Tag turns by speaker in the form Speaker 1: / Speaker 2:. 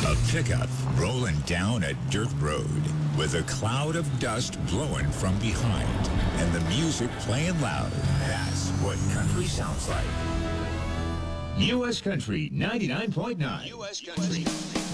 Speaker 1: A pickup rolling down a dirt road with a cloud of dust blowing from behind and the music playing loud. That's what country sounds like. U.S. Country 99.9. U.S. Country.